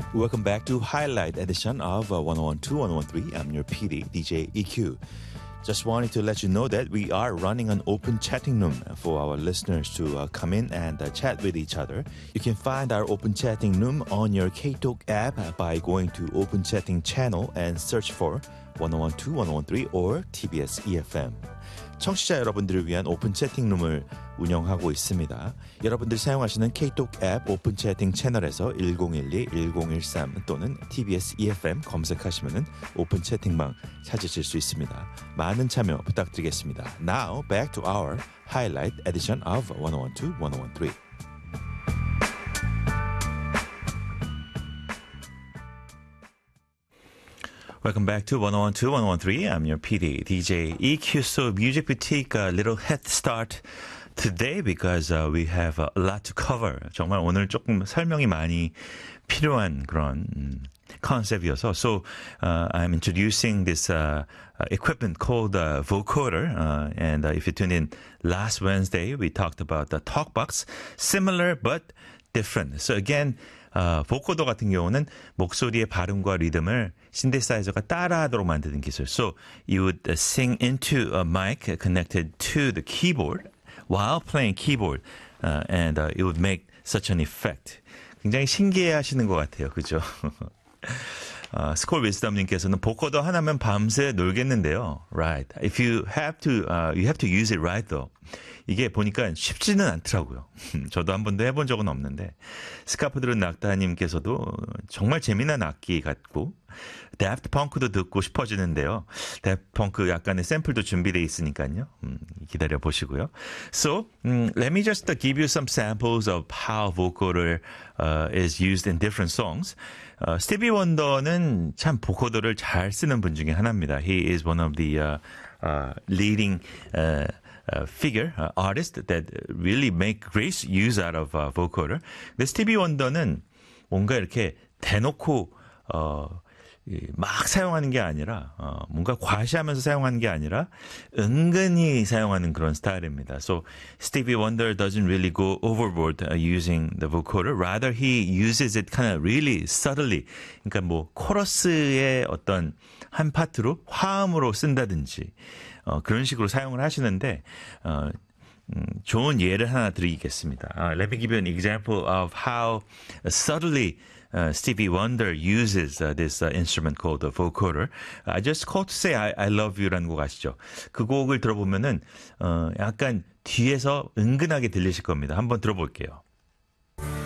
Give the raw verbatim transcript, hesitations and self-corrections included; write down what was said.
Welcome back to Highlight edition of uh, one oh one two, one oh one three. I'm your P D, D J E Q. Just wanted to let you know that we are running an open chatting room for our listeners to uh, come in and uh, chat with each other. You can find our open chatting room on your K-Talk app by going to open chatting channel and search for one oh one two, one oh one three or T B S E F M. 청취자 여러분들을 위한 오픈 채팅룸을 운영하고 있습니다. 여러분들이 사용하시는 K-Talk 앱 오픈 채팅 채널에서 일공일이, 일공일삼 또는 티비에스 이에프엠 검색하시면 오픈 채팅방 찾으실 수 있습니다. 많은 참여 부탁드리겠습니다. Now, back to our highlight edition of one oh one two, one oh one three. Welcome back to one oh one two, one oh one three. I'm your P D, D J E Q. So Music Boutique, a little head start today because uh, we have a lot to cover. 정말 오늘 조금 설명이 많이 필요한 그런 음, 컨셉이어서. So uh, I'm introducing this uh, uh, equipment called uh, vocoder. Uh, and uh, if you tuned in last Wednesday, we talked about the talkbox. Similar but different. So again, 어, 보코더 같은 경우는 목소리의 발음과 리듬을 신데사이저가 따라하도록 만드는 기술. So you would uh, sing into a mic connected to the keyboard while playing keyboard, uh, and uh, it would make such an effect. 굉장히 신기해하시는 것 같아요, 그죠? 어, 스콜 윌스덤님께서는 보코더 하나면 밤새 놀겠는데요. Right. If you have to, uh, you have to use it right though. 이게 보니까 쉽지는 않더라고요. 저도 한 번도 해본 적은 없는데 스카프 들은 낙타님께서도 정말 재미난 악기 같고 데프트 펑크도 듣고 싶어지는데요. 데프트 펑크 약간의 샘플도 준비되어 있으니까요. 음, 기다려 보시고요. So, um, let me just give you some samples of how vocoder uh, is used in different songs. 어, 스티비 원더는 참 보코더를 잘 쓰는 분 중에 하나입니다. He is one of the uh, uh, leading uh, Uh, figure, uh, artist that really make great use out of uh, vocoder. 근데 스티비 원더는 뭔가 이렇게 대놓고 어, 막 사용하는 게 아니라 어, 뭔가 과시하면서 사용하는 게 아니라 은근히 사용하는 그런 스타일입니다. So Stevie Wonder doesn't really go overboard uh, using the vocoder. Rather, he uses it kind of really subtly. 그러니까 뭐 코러스의 어떤 한 파트로 화음으로 쓴다든지 어, 그런 식으로 사용을 하시는데 어, 음, 좋은 예를 하나 드리겠습니다. Uh, let me give you an example of how uh, subtly uh, Stevie Wonder uses uh, this uh, instrument called the vocoder. I just called to say I, I love you라는 곡 아시죠? 그 곡을 들어보면은 어, 약간 뒤에서 은근하게 들리실 겁니다. 한번 들어볼게요.